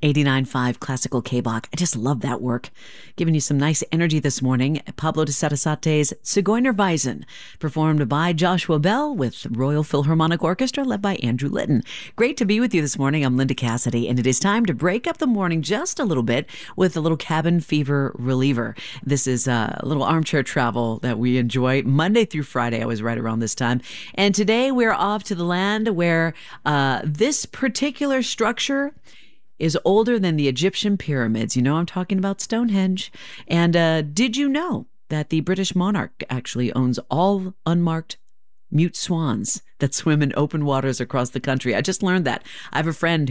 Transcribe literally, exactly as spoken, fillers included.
eighty-nine point five Classical K-Bach. I just love that work. Giving you some nice energy this morning. Pablo de Sarasate's Zigeunerweisen, performed by Joshua Bell with Royal Philharmonic Orchestra led by Andrew Litton. Great to be with you this morning. I'm Linda Cassidy, and it is time to break up the morning just a little bit with a little cabin fever reliever. This is a little armchair travel that we enjoy Monday through Friday, always right around this time. And today we're off to the land where uh, this particular structure is older than the Egyptian pyramids. You know, I'm talking about Stonehenge. And uh, did you know that the British monarch actually owns all unmarked mute swans that swim in open waters across the country? I just learned that. I have a friend